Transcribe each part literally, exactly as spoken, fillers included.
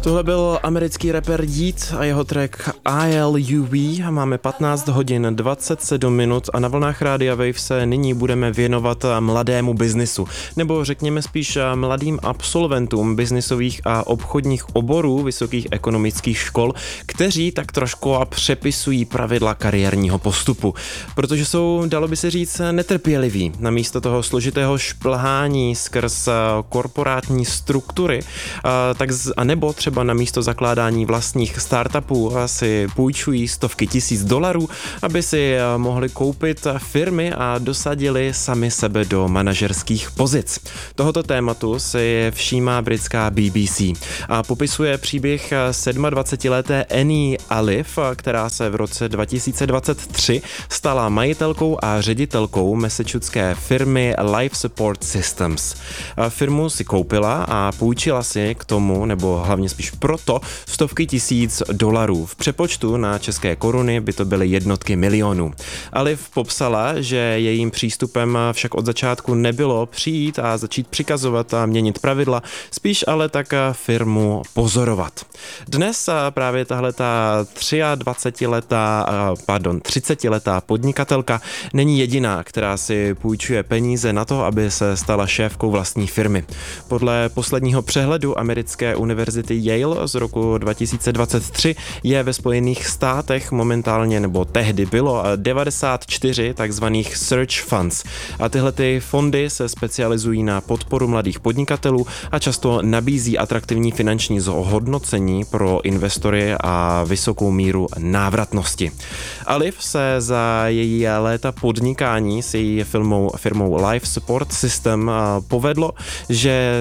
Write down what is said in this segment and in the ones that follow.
Tohle byl americký rapper Yeat a jeho track I L U V. Máme patnáct hodin dvacet sedm minut a na vlnách Rádia Wave se nyní budeme věnovat mladému biznisu, nebo řekněme spíš mladým absolventům biznisových a obchodních oborů vysokých ekonomických škol, kteří tak trošku přepisují pravidla kariérního postupu, protože jsou, dalo by se říct, netrpěliví. Namísto toho složitého šplhání skrz korporátní struktury, tak z, a nebo třeba na místo zakládání vlastních startupů si půjčují stovky tisíc dolarů, aby si mohli koupit firmy a dosadili sami sebe do manažerských pozic. Tohoto tématu si všímá britská B B C a popisuje příběh dvacetisedmileté Annie Alif, která se v roce dva tisíce dvacet tři stala majitelkou a ředitelkou massachusettské firmy Life Support Systems. Firmu si koupila a půjčila si k tomu, nebo hlavně spíš proto, stovky tisíc dolarů. V přepočtu na české koruny by to byly jednotky milionů. Alif popsala, že jejím přístupem však od začátku nebylo přijít a začít přikazovat a měnit pravidla, spíš ale tak firmu pozorovat. Dnes právě tahle ta dvacetiletá, pardon, třicetiletá podnikatelka není jediná, která si půjčuje peníze na to, aby se stala šéfkou vlastní firmy. Podle posledního přehledu americké univerzity Yale z roku dva tisíce dvacet tři je ve Spojených státech momentálně, nebo tehdy bylo, devadesát čtyři takzvaných search funds. A tyhle ty fondy se specializují na podporu mladých podnikatelů a často nabízí atraktivní finanční zhodnocení pro investory a vysokou míru návratnosti. Alif se za její léta podnikání s její firmou, firmou Life Support System povedlo, že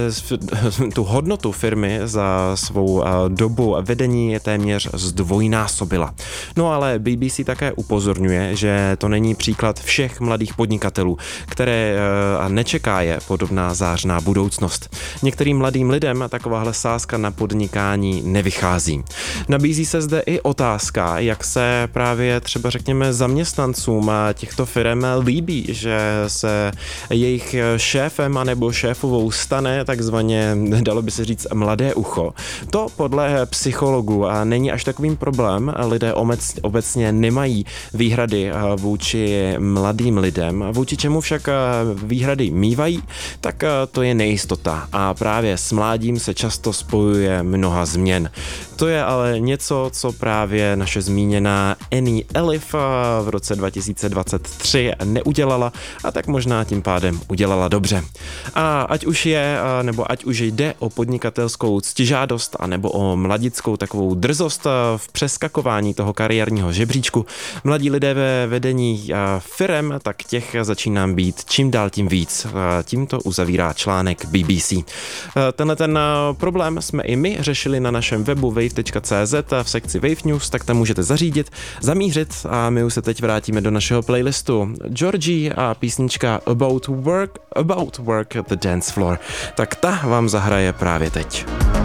tu hodnotu firmy za svou dobu vedení je téměř zdvojnásobila. No ale B B C také upozorňuje, že to není příklad všech mladých podnikatelů, které nečeká je podobná zářná budoucnost. Některým mladým lidem takováhle sázka na podnikání nevychází. Nabízí se zde i otázka, jak se právě třeba řekněme zaměstnancům těchto firm líbí, že se jejich šéfem anebo šéfovou stane takzvaně, dalo by se říct, mladé ucho. To podle psychologů není až takovým problém. Lidé obecně nemají výhrady vůči mladým lidem. Vůči čemu však výhrady mívají, tak to je nejistota. A právě s mládím se často spojuje mnoha změn. To je ale něco, co právě naše zmíněná Annie Alif v roce dva tisíce dvacet tři neudělala a tak možná tím pádem udělala dobře. A ať už je, nebo ať už jde o podnikatelskou ctižádost a nebo o mladickou takovou drzost v přeskakování toho kariérního žebříčku, mladí lidé ve vedení firem, tak těch začíná být čím dál tím víc. Tímto uzavírá článek B B C. Tenhle ten problém jsme i my řešili na našem webu wave tečka cé zet v sekci Wave News, tak tam můžete zařídit, zamířit a my už se teď vrátíme do našeho playlistu. Georgie a písnička About Work, About Work the Dance Floor. Tak ta vám zahraje právě teď.